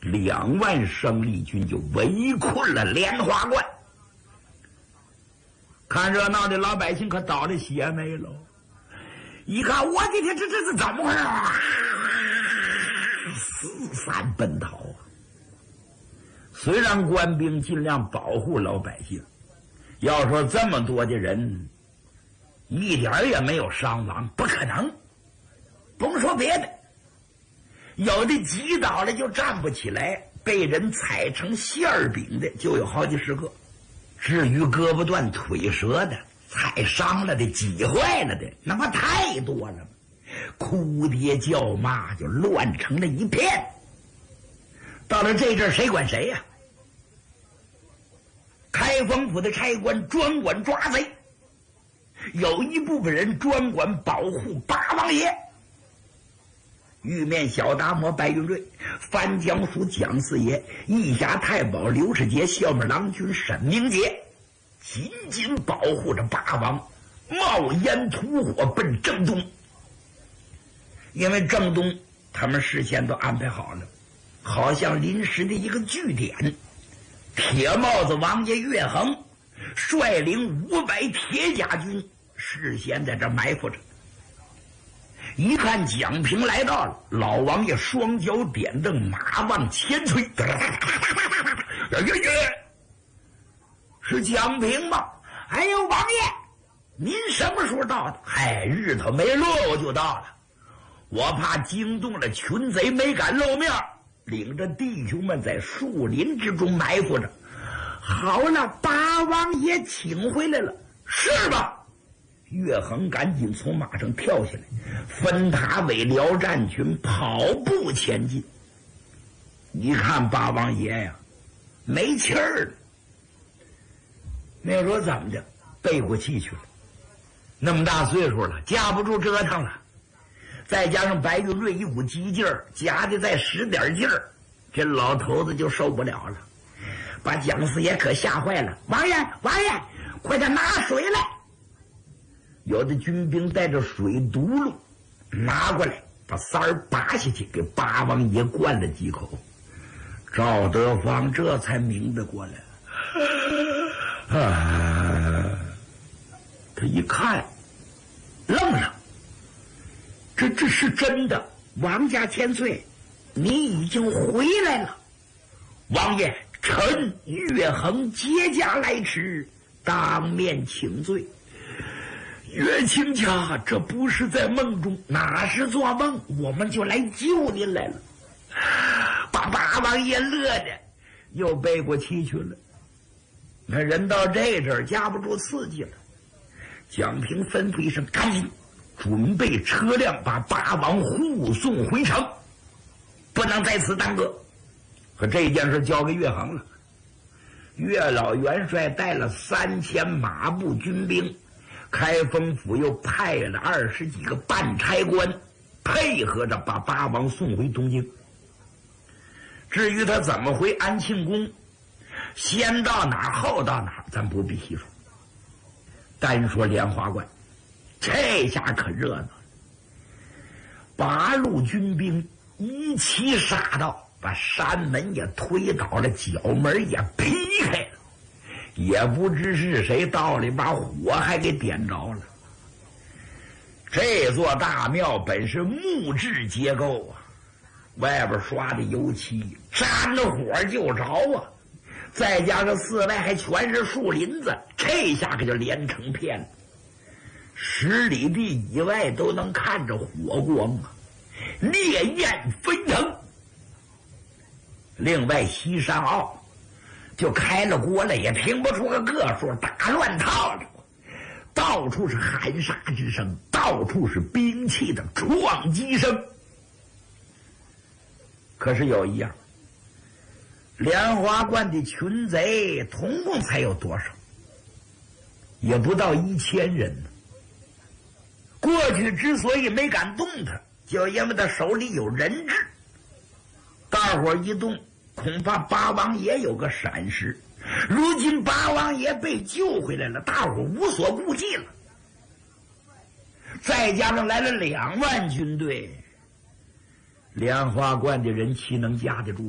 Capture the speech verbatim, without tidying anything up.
两万生力军就围困了莲花关。看热闹的老百姓可倒了血霉了，一看我的天，这这是怎么回事啊？四散奔逃啊！虽然官兵尽量保护老百姓，要说这么多的人一点也没有伤亡，不可能。甭说别的，有的击倒了就站不起来，被人踩成馅儿饼的就有好几十个。至于胳膊断腿折的、踩伤了的、挤坏了的，那么太多了，哭爹叫骂就乱成了一片。到了这阵谁管谁呀、啊？开封府的差官专管抓贼，有一部分人专管保护八王爷。玉面小达摩白云瑞、番江署蒋四爷、义侠太保刘世杰、校门郎君沈明杰，紧紧保护着八王，冒烟吐火奔正东。因为正东他们事先都安排好了，好像临时的一个据点。铁帽子王爷岳衡率领五百铁甲军事先在这埋伏着。一看蒋平来到了，老王爷双脚点蹬，马往前推。是蒋平吗？哎呦，王爷，您什么时候到的？嗨，日头没落我就到了。我怕惊动了群贼，没敢露面，领着弟兄们在树林之中埋伏着。好了，八王爷请回来了，是吧？岳衡赶紧从马上跳下来，分塔尾辽战群跑步前进。一看八王爷呀，没气儿了。那说怎么的，背过气去了。那么大岁数了，架不住折腾了。再加上白云瑞一股激劲儿，夹的再使点劲儿，这老头子就受不了了，把蒋四爷可吓坏了。王爷，王爷，快点拿水来！有的军兵带着水毒露拿过来，把三儿拔下去，给八王爷灌了几口。赵德芳这才明白过来，啊，他一看愣了，这这是真的。王家千岁，你已经回来了。王爷，臣岳衡接驾来迟，当面请罪。岳卿家，这不是在梦中，哪是做梦？我们就来救您来了。把八王爷乐的又背过气去了。那人到这阵儿架不住刺激了，蒋平吩咐一声，赶紧准备车辆，把八王护送回城，不能在此耽搁。可这件事交给岳衡了。岳老元帅带了三千马步军兵，开封府又派了二十几个办差官，配合着把八王送回东京。至于他怎么回安庆宫，先到哪儿后到哪儿，咱不必细说。单说莲花关，这下可热闹了。八路军兵一齐杀到，把山门也推倒了，角门也劈开了。也不知是谁到里把火还给点着了。这座大庙本是木质结构啊，外边刷的油漆，沾了火就着啊，再加上四外还全是树林子，这下可就连成片了。十里地以外都能看着火光啊，烈焰飞腾。另外西山坳就开了锅了，也评不出个个数，打乱套着，到处是喊杀之声，到处是兵器的撞击声。可是有一样，莲花观的群贼总共才有多少？也不到一千人呢。过去之所以没敢动他，就因为他手里有人质。大伙一动，恐怕八王爷有个闪失。如今八王爷被救回来了，大伙无所顾忌了。再加上来了两万军队，莲花观的人岂能架得住？